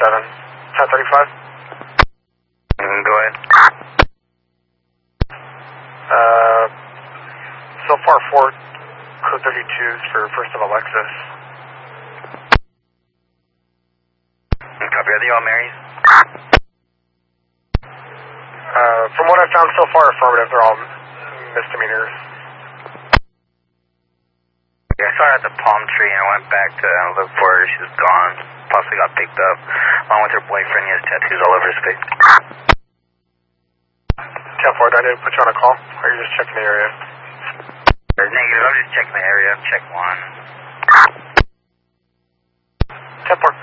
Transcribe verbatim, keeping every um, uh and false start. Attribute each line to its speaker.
Speaker 1: seven, ten thirty-five.
Speaker 2: Mm, go ahead.
Speaker 1: Uh, so far, four code thirty-twos for First of Alexis.
Speaker 2: Copy. Are they all Marys?
Speaker 1: Uh, from what I've found so far, affirmative. They're all misdemeanors.
Speaker 2: Yeah, I saw her at the palm tree and I went back to look for her. She was gone. Possibly got picked up along with her boyfriend. He has tattoos all over his face.
Speaker 1: ten four, do I need to put you on a call? Or are you just checking the area?
Speaker 2: Negative. I'm just checking the area. Check one.
Speaker 1: ten four.